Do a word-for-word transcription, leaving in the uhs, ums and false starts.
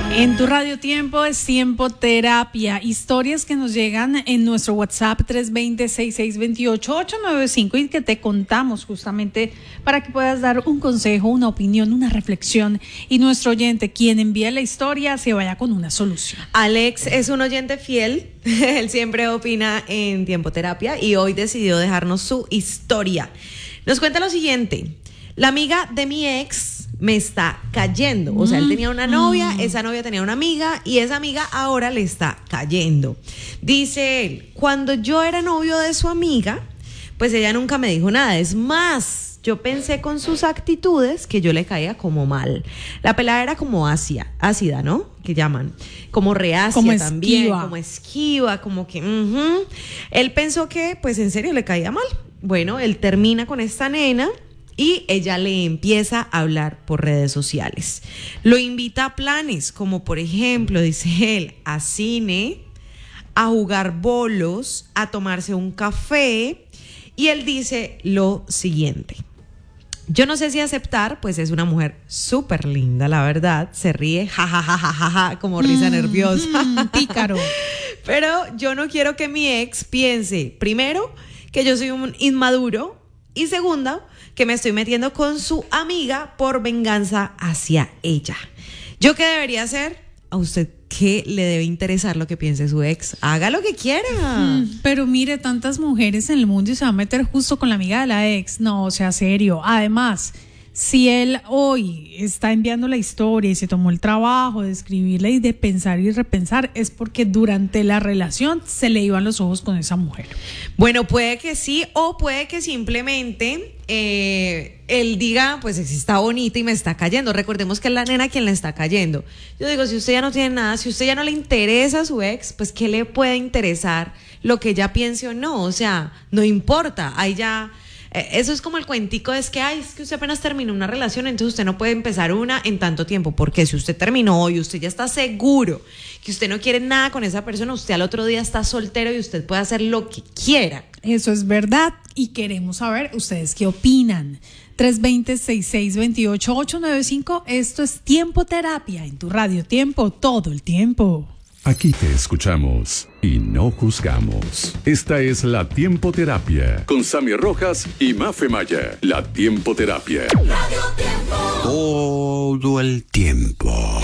En tu Radio Tiempo es Tiempo Terapia, historias que nos llegan en nuestro WhatsApp tres dos cero, seis seis dos ocho, ocho nueve cinco y que te contamos justamente para que puedas dar un consejo, una opinión, una reflexión y nuestro oyente, quien envía la historia, se vaya con una solución. Alex es un oyente fiel, él siempre opina en Tiempo Terapia y hoy decidió dejarnos su historia. Nos cuenta lo siguiente: la amiga de mi ex me está cayendo. O sea, él tenía una novia, esa novia tenía una amiga y esa amiga ahora le está cayendo. Dice él, cuando yo era novio de su amiga, pues ella nunca me dijo nada. Es más, yo pensé con sus actitudes que yo le caía como mal. La pelada era como ácida, ácida, ¿no? Que llaman. Como reacia como también, esquiva. como esquiva, como que... Uh-huh. Él pensó que, pues en serio, le caía mal. Bueno, él termina con esta nena y ella le empieza a hablar por redes sociales. Lo invita a planes, como por ejemplo, dice él, a cine, a jugar bolos, a tomarse un café. Y él dice lo siguiente: yo no sé si aceptar, pues es una mujer súper linda, la verdad. Se ríe, jajajajaja, ja, ja, ja, ja, como risa mm, nerviosa. Mm, pícaro. Pero yo no quiero que mi ex piense, primero, que yo soy un inmaduro, y segunda, que me estoy metiendo con su amiga por venganza hacia ella. ¿Yo qué debería hacer? ¿A usted qué le debe interesar lo que piense su ex? Haga lo que quiera. Mm, pero mire, tantas mujeres en el mundo y se va a meter justo con la amiga de la ex. No, o sea, serio. Además, si él hoy está enviando la historia y se tomó el trabajo de escribirla y de pensar y repensar, es porque durante la relación se le iban los ojos con esa mujer. Bueno, puede que sí, o puede que simplemente eh, él diga, pues está bonita y me está cayendo. Recordemos que es la nena quien le está cayendo. Yo digo, si usted ya no tiene nada, si usted ya no le interesa a su ex, pues ¿qué le puede interesar lo que ella piense o no? O sea, no importa, ahí ya... Eso es como el cuentico, es que, ay, es que usted apenas terminó una relación, entonces usted no puede empezar una en tanto tiempo, porque si usted terminó y usted ya está seguro que usted no quiere nada con esa persona, usted al otro día está soltero y usted puede hacer lo que quiera. Eso es verdad y queremos saber ustedes qué opinan. tres dos cero, seis seis dos ocho, ocho nueve cinco, esto es Tiempo Terapia en tu Radio Tiempo, todo el tiempo. Aquí te escuchamos y no juzgamos. Esta es la Tiempo Terapia con Sammy Rojas y Mafe Maya. La Tiempo Terapia. Radio Tiempo. Todo el tiempo.